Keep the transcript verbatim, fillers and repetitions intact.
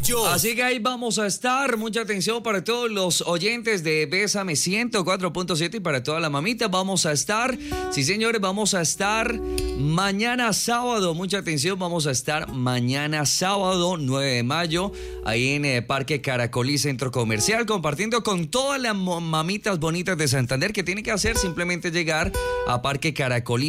Mayo. Así que ahí vamos a estar. Mucha atención para todos los oyentes de Bésame ciento cuatro punto siete y para todas las mamitas. Vamos a estar, sí señores, vamos a estar mañana sábado. Mucha atención, vamos a estar mañana sábado nueve de mayo ahí en el Parque Caracolí Centro Comercial, compartiendo con todas las mamitas bonitas de Santander. Que tienen que hacer simplemente llegar a Parque Caracolí